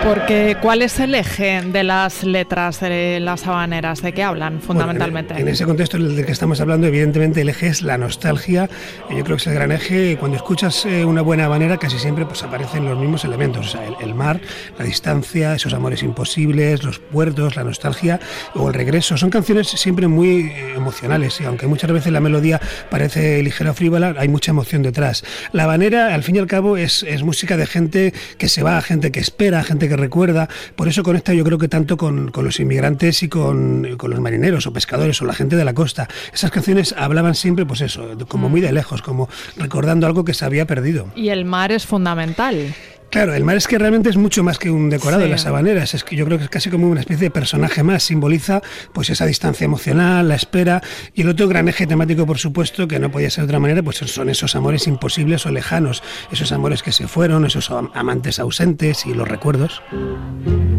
Porque, ¿cuál es el eje de las letras de las habaneras? ¿De qué hablan fundamentalmente? Bueno, en ese contexto del que estamos hablando, evidentemente el eje es la nostalgia. Yo creo que es el gran eje. Cuando escuchas una buena habanera, casi siempre pues aparecen los mismos elementos. O sea, el mar, la distancia, esos amores imposibles, los puertos, la nostalgia o el regreso. Son canciones siempre muy emocionales, y aunque muchas veces la melodía parece ligera o frívola, hay mucha emoción detrás. La habanera, al fin y al cabo, es música de gente que se va, gente que espera, gente que recuerda. Por eso conecta, yo creo que tanto con los inmigrantes y con los marineros o pescadores o la gente de la costa. Esas canciones hablaban siempre, pues eso, como muy de lejos, como recordando algo que se había perdido. Y el mar es fundamental. Claro, el mar es que realmente es mucho más que un decorado en las habaneras. Es que yo creo que es casi como una especie de personaje más. Simboliza pues esa distancia emocional, la espera. Y el otro gran eje temático, por supuesto, que no podía ser de otra manera, pues son esos amores imposibles o lejanos. Esos amores que se fueron, esos amantes ausentes y los recuerdos.